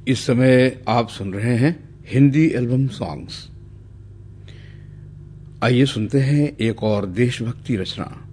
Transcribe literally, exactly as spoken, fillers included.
इस समय आप सुन रहे हैं हिंदी एल्बम सॉन्ग्स। आइए सुनते हैं एक और देशभक्ति रचना।